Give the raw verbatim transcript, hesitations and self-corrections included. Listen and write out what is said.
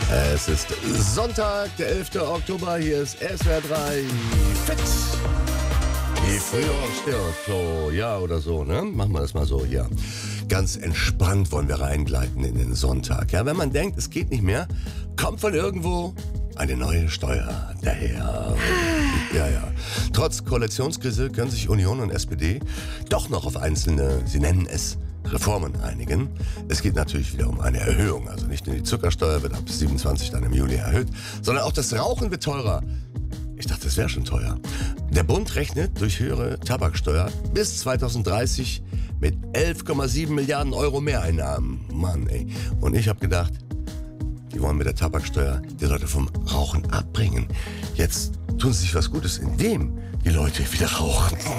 Es ist Sonntag, der elfte Oktober. Hier ist S W R drei Fit. Die Frühaufsteher-Show, ja oder so, ne? Machen wir das mal so, ja. Ganz entspannt wollen wir reingleiten in den Sonntag. Ja, wenn man denkt, es geht nicht mehr, kommt von irgendwo eine neue Steuer daher. Ja, ja. Trotz Koalitionskrise können sich Union und S P D doch noch auf einzelne, sie nennen es Reformen einigen. Es geht natürlich wieder um eine Erhöhung. Also nicht nur die Zuckersteuer wird ab siebenundzwanzig dann im Juli erhöht, sondern auch das Rauchen wird teurer. Ich dachte, das wäre schon teuer. Der Bund rechnet durch höhere Tabaksteuer bis zweitausenddreißig mit elf Komma sieben Milliarden Euro Mehreinnahmen. Mann, ey. Und ich habe gedacht, die wollen mit der Tabaksteuer die Leute vom Rauchen abbringen. Jetzt tun sie sich was Gutes, indem die Leute wieder rauchen.